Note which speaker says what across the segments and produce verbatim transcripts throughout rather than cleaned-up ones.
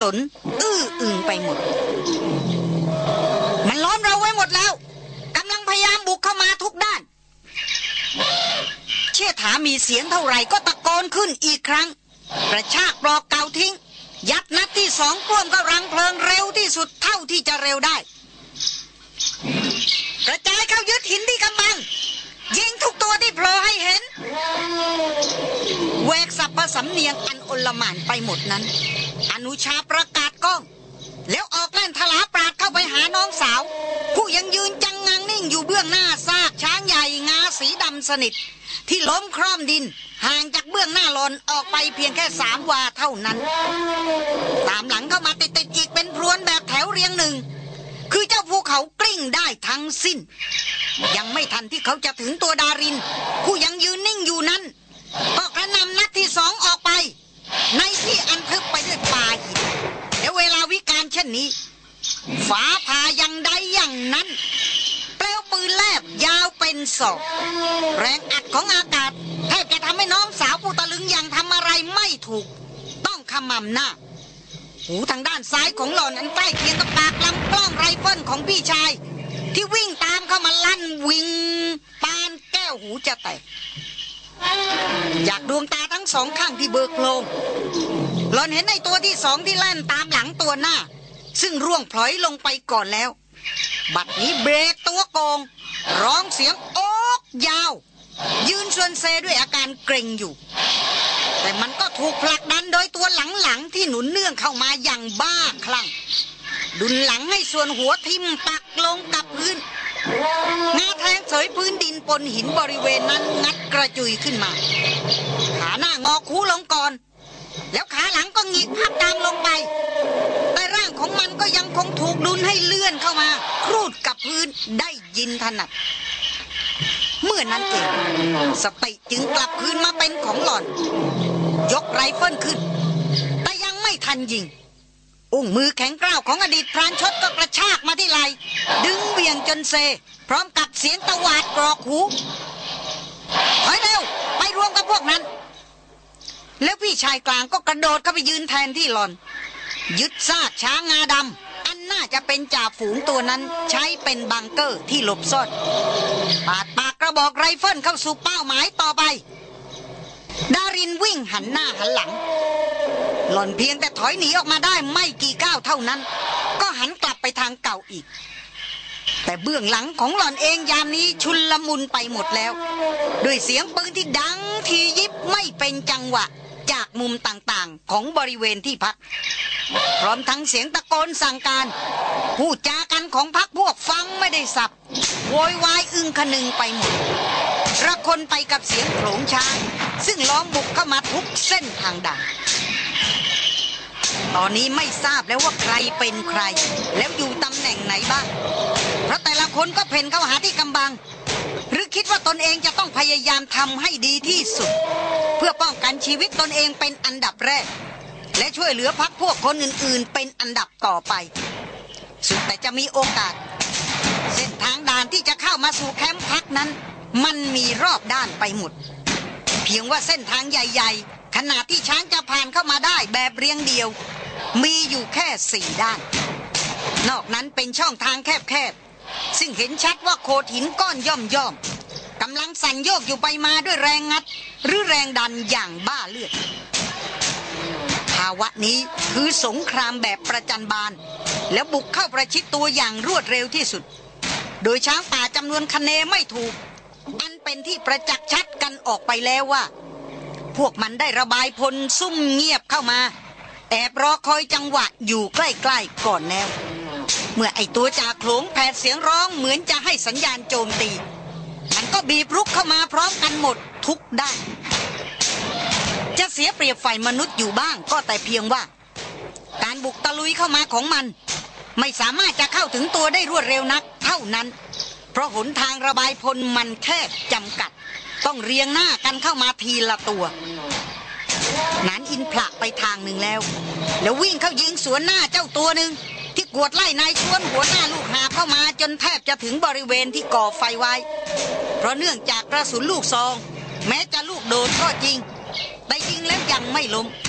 Speaker 1: นอื้ออึงไปหมดมันล้อมเราไว้หมดแล้วกำลังพยายามบุกเข้ามาทุกด้านเชษฐามีเสียงเท่าไหร่ก็ตะโกนขึ้นอีกครั้งกระชากปลอกเก่าทิ้งยัดนัดที่สองกลุ่มกับรังเพลิงเร็วที่สุดเท่าที่จะเร็วได้กระจายเข้ายึดหินที่กำบังยิงทุกตัวที่โผล่ให้เห็นแวกสับประสำเนียงอันอลหม่านไปหมดนั้นอนุชาประกาศก้องแล้วออกแล่นทลาปราดเข้าไปหาน้องสาวผู้ยังยืนจังงังนิ่งอยู่เบื้องหน้าซากช้างใหญ่งาสีดำสนิทที่ล้มคร่อมดินห่างจากเบื้องหน้าหลอนออกไปเพียงแค่สามวาเท่านั้นตามหลังเข้ามาติดๆอีกเป็นพรวนแบบแถวเรียงหนึ่งคือเจ้าภูเขากลิ้งได้ทั้งสิ้นยังไม่ทันที่เขาจะถึงตัวดารินผู้ยังยืนนิ่งอยู่นั้นก็กระนำนัดที่สองออกไปในที่อันทึบไปด้วยป่าหินและเวลาวิกาลเช่นนี้ฟ้าผ่าอย่างใดอย่างนั้นเปลวปืนแลบยาวเป็นศอกแรงอัดของอากาศแทบจะทำให้น้องสาวผู้ตะลึงอย่างทำอะไรไม่ถูกต้องขมำหน้าหูทางด้านซ้ายของหล่อนอันใกล้เคียงกับปากลำกล้องไรเฟิลของพี่ชายที่วิ่งตามเข้ามาลั่นวิงปานแก้วหูจะแตกจากดวงตาทั้งสองข้างที่เบิกโพลงหล่อนเห็นในตัวที่สองที่แล่นตามหลังตัวหน้าซึ่งร่วงพลอยลงไปก่อนแล้วบัดนี้เบรกตัวโกงร้องเสียงโอ๊กยาวยืนชวนเซด้วยอาการเกร็งอยู่แต่มันก็ถูกผลักดันโดยตัวหลังๆที่หนุนเนื่องเข้ามาอย่างบ้าคลั่งดุลหลังให้ส่วนหัวทิ่มปักลงกับพื้นงาแทงเสยพื้นดินปนหินบริเวณนั้นงัดกระจุยขึ้นมาขาหน้างอคูลงก่อนแล้วขาหลังก็หงิกพับตามลงไปแต่ร่างของมันก็ยังคงถูกดุลให้เลื่อนเข้ามาครูดกับพื้นได้ยินถนัดเมื่อนั้นเองสติจึงกลับคืนมาเป็นของหล่อนยกไรเฟิลขึ้นแต่ยังไม่ทันยิงอุ้งมือแข็งกร้าวของอดีตพรานชดก็กระชากมาที่ไหล่ดึงเบี่ยงจนเซพร้อมกับเสียงตะหวาดกรอกหูถอยเร็วไปรวมกับพวกนั้นแล้วพี่ชายกลางก็กระโดดเข้าไปยืนแทนที่หล่อนยึดซากช้างงาดำอันน่าจะเป็นจ่าฝูงตัวนั้นใช้เป็นบังเกอร์ที่หลบซ่อนปาดปากกระบอกไรเฟิลเข้าสู่เป้าหมายต่อไปดารินวิ่งหันหน้าหันหลังหล่อนเพียงแต่ถอยหนีออกมาได้ไม่กี่ก้าวเท่านั้นก็หันกลับไปทางเก่าอีกแต่เบื้องหลังของหล่อนเองยามนี้ชุลมุนไปหมดแล้วด้วยเสียงปืนที่ดังทียิบไม่เป็นจังหวะจากมุมต่างๆของบริเวณที่พักพร้อมทั้งเสียงตะโกนสั่งการพูดจากันของพักพวกฟังไม่ได้สับโวยวายอึ้งคนึงไปหมดระคนไปกับเสียงโขลงช้างซึ่งล้อมบุกเข้ามาทุกเส้นทางด่านตอนนี้ไม่ทราบแล้วว่าใครเป็นใครแล้วอยู่ตำแหน่งไหนบ้างเพราะแต่ละคนก็เพ่นเข้าหาที่กำบังหรือคิดว่าตนเองจะต้องพยายามทำให้ดีที่สุดเพื่อป้องกันชีวิตตนเองเป็นอันดับแรกและช่วยเหลือพรรคพวกคนอื่นๆเป็นอันดับต่อไปสุดแต่จะมีโอกาสเส้นทางด่านที่จะเข้ามาสู่แคมป์พักนั้นมันมีรอบด้านไปหมดเพียงว่าเส้นทางใหญ่ๆขนาดที่ช้างจะผ่านเข้ามาได้แบบเรียงเดียวมีอยู่แค่สี่ด้านนอกนั้นเป็นช่องทางแคบๆซึ่งเห็นชัดว่าโขดหินก้อนย่อมๆกำลังสั่นโยกอยู่ไปมาด้วยแรงงัดหรือแรงดันอย่างบ้าเลือดภาวะนี้คือสงครามแบบประจันบานแล้วบุกเข้าประชิดตัวอย่างรวดเร็วที่สุดโดยช้างป่าจำนวนคะเนไม่ถูกอันเป็นที่ประจักษ์ชัดกันออกไปแล้วว่าพวกมันได้ระบายพลซุ่มเงียบเข้ามาแอบรอคอยจังหวะอยู่ใกล้ๆก่อนแล้วเมื่อไอตัวจ่าโขลงแผดเสียงร้องเหมือนจะให้สัญญาณโจมตีมันก็บีบรุกเข้ามาพร้อมกันหมดทุกด้านจะเสียเปรียบฝ่ายมนุษย์อยู่บ้างก็แต่เพียงว่าการบุกตะลุยเข้ามาของมันไม่สามารถจะเข้าถึงตัวได้รวดเร็วนักเท่านั้นเพราะหนทางระบายพลมันแคบจำกัดต้องเรียงหน้ากันเข้ามาทีละตัวนั้นอินผละไปทางหนึ่งแล้วแล้ววิ่งเข้ายิงสวนหน้าเจ้าตัวหนึ่งที่กวดไล่นายชวนหัวหน้าลูกหาเข้ามาจนแทบจะถึงบริเวณที่ก่อไฟไว้เพราะเนื่องจากกระสุนลูกซองแม้จะลูกโดนก็จริงแต่ยิงแล้วยังไม่ล้ม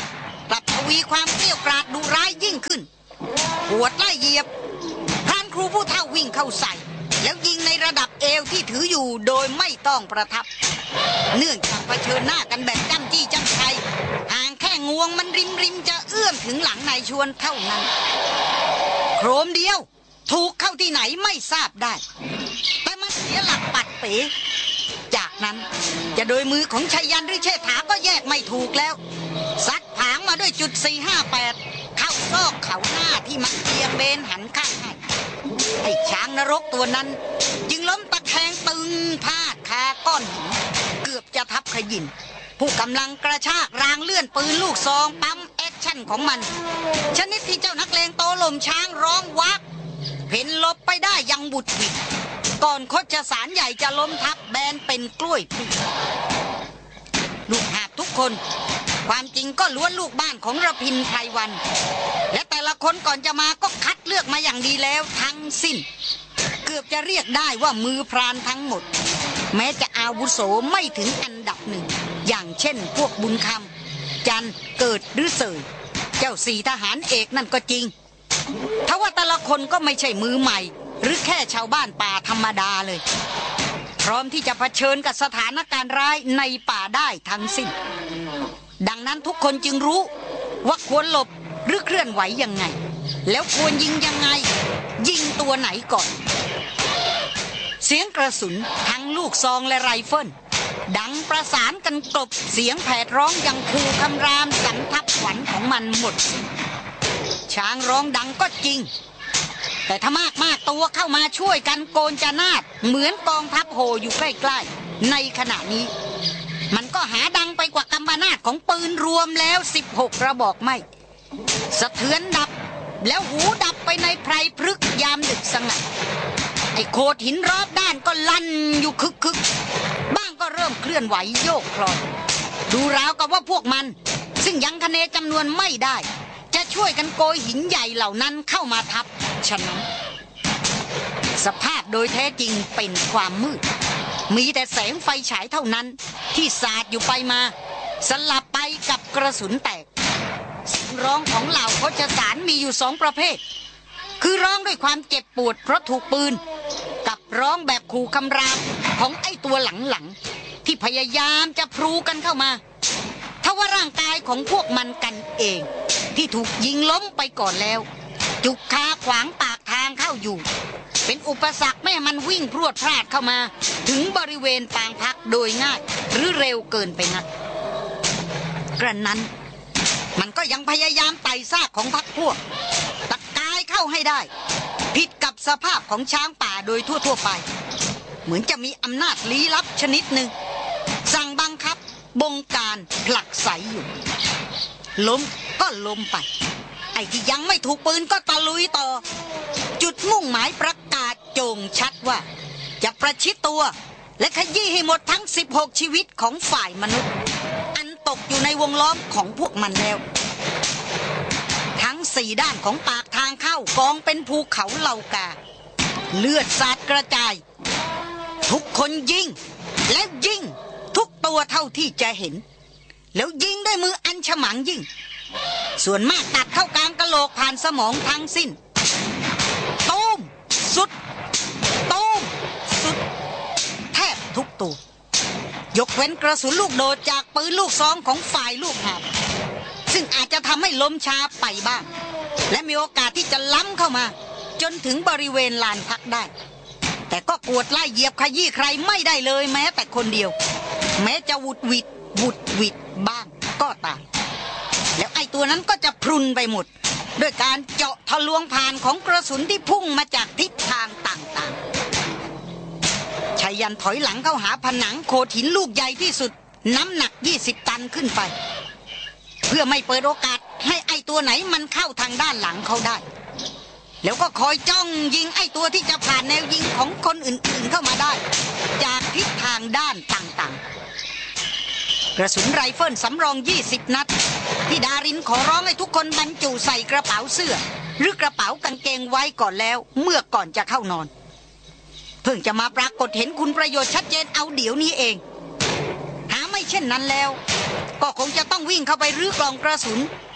Speaker 1: กลับทวีความเกลี้ยกล่อมดุร้ายยิ่งขึ้นปวดไล่เหยียบพรานครูผู้เฒ่าวิ่งเข้าใส่แล้วยิงในระดับเอวที่ถืออยู่โดยไม่ต้องประทับเนื่องจากเผชิญหน้ากันแบบจ้ำจี้จ้ำชัยห่างแค่งวงมันริมริมจะเอื้อมถึงหลังนายชวนเท่านั้นโครมเดียวถูกเข้าที่ไหนไม่ทราบได้แต่มันเสียหลักปัดเป๋จากนั้นจะโดยมือของชัยยันหรือเชษฐาก็แยกไม่ถูกแล้วซัดผางมาด้วยจุดสี่ห้าแปดเข้าซอกเขาหน้าที่มันเอียงเบนหันข้างให้ไอ้ช้างนรกตัวนั้นจึงล้มตะแคงตึงพาดคาก้อนหินเกือบจะทับขยินผู้กำลังกระชากรางเลื่อนปืนลูกซองปั๊มแอคชั่นของมันชนิดที่เจ้านักเลงโตลมช้างร้องวักเพ่นลบไปได้ยังบุดหวิดก่อนโคชสารใหญ่จะล้มทับแบนเป็นกล้วยพุ่งลูกหาบทุกคนความจริงก็ล้วนลูกบ้านของระพินไพรวันและแต่ละคนก่อนจะมาก็คัดเลือกมาอย่างดีแล้วทั้งสิ้นเกือบจะเรียกได้ว่ามือพรานทั้งหมดแม้จะอาวุโสไม่ถึงอันดับหนึ่งอย่างเช่นพวกบุญคำจันเกิดหรือเสยเจ้าสี่ทหารเอกนั่นก็จริงทว่าแต่ละคนก็ไม่ใช่มือใหม่หรือแค่ชาวบ้านป่าธรรมดาเลยพร้อมที่จะเผชิญกับสถานการณ์ร้ายในป่าได้ทั้งสิ้นดังนั้นทุกคนจึงรู้ว่าควรหลบหรือเคลื่อนไหวยังไงแล้วควรยิงยังไงยิงตัวไหนก่อนเสียงกระสุนทั้งลูกซองและไรเฟิลดังประสานกันกลบเสียงแผดร้องยังคูคำรามสันทับขวัญของมันหมดช้างร้องดังก็จริงแต่ถ้ามากมากตัวเข้ามาช่วยกันโกนจนาดเหมือนกองทัพโหอยู่ใกล้ๆในขณะนี้มันก็หาดังไปกว่ากำปนาตของปืนรวมแล้วสิบหกกระบอกไม่สะเทือนดับแล้วหูดับไปในไพรพฤกษ์ยามดึกสงัดไอ้โขดหินรอบด้านก็ลั่นอยู่คึกคึกบ้างก็เริ่มเคลื่อนไหวโยกคลอนดูราวกับว่าพวกมันซึ่งยังคะเนจำนวนไม่ได้จะช่วยกันโกยหินใหญ่เหล่านั้นเข้ามาทับฉะนั้นสภาพโดยแท้จริงเป็นความมืดมีแต่แสงไฟฉายเท่านั้นที่สาดอยู่ไปมาสลับไปกับกระสุนแตกเสียงร้องของเหล่าโคชสารมีอยู่สองประเภทคือร้องด้วยความเจ็บปวดเพราะถูกปืนกับร้องแบบขู่คำรามของไอ้ตัวหลังๆที่พยายามจะพลูกันเข้ามาทว่าร่างกายของพวกมันกันเองที่ถูกยิงล้มไปก่อนแล้วจุกคาขวางปากทางเข้าอยู่เป็นอุปสรรคไม่ให้มันวิ่งพรวดพลาดเข้ามาถึงบริเวณปางพักโดยง่ายหรือเร็วเกินไปนักกระนั้นมันก็ยังพยายามไต่ซากของพรรคพวกตะกายเข้าให้ได้ผิดกับสภาพของช้างป่าโดยทั่วๆไปเหมือนจะมีอำนาจลี้ลับชนิดหนึ่งสั่งบังคับบงการผลักไสอยู่ล้มก็ล้มไปไอ้ที่ยังไม่ถูกปืนก็ตะลุยต่อจุดมุ่งหมายประกาศโจ่งชัดว่าจะประชิดตัวและขยี้ให้หมดทั้งสิบหกชีวิตของฝ่ายมนุษย์อันตกอยู่ในวงล้อมของพวกมันแล้วทั้งสี่ด้านของปากทางเข้ากองเป็นภูเขาเหล่ากาเลือดสาดกระจายทุกคนยิงและยิงทุกตัวเท่าที่จะเห็นแล้วยิงด้วยมืออันฉมังยิ่งส่วนมากตัดเข้ากลางกะโหลกผ่านสมองทั้งสิ้นตูมสุดตูมสุดแทบทุกตัวยกเว้นกระสุนลูกโดดจากปืนลูกซองของฝ่ายลูกหาบซึ่งอาจจะทำให้ล้มช้าไปบ้างและมีโอกาสที่จะล้ำเข้ามาจนถึงบริเวณลานพักได้แต่ก็กวดไล่เหยียบขยี้ใครไม่ได้เลยแม้แต่คนเดียวแม้จะวุดวิดวุดวิดบ้างก็ตามแล้วไอ้ตัวนั้นก็จะพรุนไปหมดด้วยการเจาะทะลวงผ่านของกระสุนที่พุ่งมาจากทิศทางต่างๆชายันถอยหลังเข้าหาผนังโขดหินลูกใหญ่ที่สุดน้ำหนักยี่สิบตันขึ้นไปเพื่อไม่เปิดโอกาสให้ไอ้ตัวไหนมันเข้าทางด้านหลังเขาได้แล้วก็คอยจ้องยิงไอ้ตัวที่จะผ่านแนวยิงของคนอื่นๆเข้ามาได้จากทิศทางด้านต่างๆกระสุนไรเฟิลสำรองยี่สิบนัดที่ดารินขอร้องให้ทุกคนบรรจุใส่กระเป๋าเสื้อหรือกระเป๋ากางเกงไว้ก่อนแล้วเมื่อก่อนจะเข้านอนเพิ่งจะมาปรากฏเห็นคุณประโยชน์ชัดเจนเอาเดี๋ยวนี้เองหาไม่เช่นนั้นแล้วก็คงจะต้องวิ่งเข้าไปรื้อกล่องกระสุน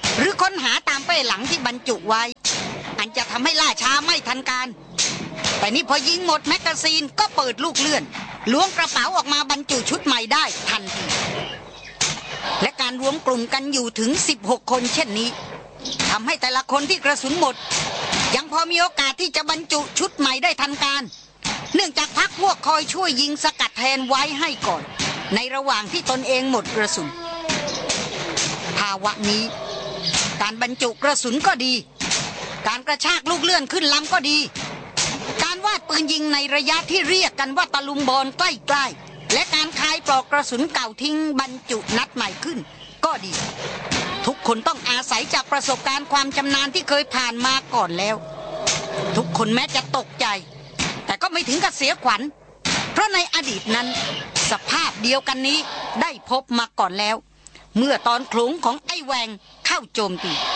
Speaker 1: หรือค้นหาตามเป้หลังที่บรรจุไว้อันจะทำให้ล่าช้าไม่ทันการแต่นี่พอยิงหมดแมกกาซีนก็เปิดลูกเลื่อนล้วงกระเป๋าออกมาบรรจุชุดใหม่ได้ทันทีและการรวมกลุ่มกันอยู่ถึงสิบหกคนเช่นนี้ทำให้แต่ละคนที่กระสุนหมดยังพอมีโอกาสที่จะบรรจุชุดใหม่ได้ทันการเนื่องจากพรรคพวกคอยช่วยยิงสกัดแทนไว้ให้ก่อนในระหว่างที่ตนเองหมดกระสุนภาวะนี้การบรรจุกระสุนก็ดีการกระชากลูกเลื่อนขึ้นลำก็ดีการวาดปืนยิงในระยะที่เรียกกันว่าตะลุมบอลใกล้ๆและการคายปลอกกระสุนเก่าทิ้งบรรจุนัดใหม่ขึ้นก็ดีทุกคนต้องอาศัยจากประสบการณ์ความชำนาญที่เคยผ่านมาก่อนแล้วทุกคนแม้จะตกใจแต่ก็ไม่ถึงกับเสียขวัญเพราะในอดีตนั้นสภาพเดียวกันนี้ได้พบมาก่อนแล้วเมื่อตอนโขลงของไอ้แหวงเข้าโจมตี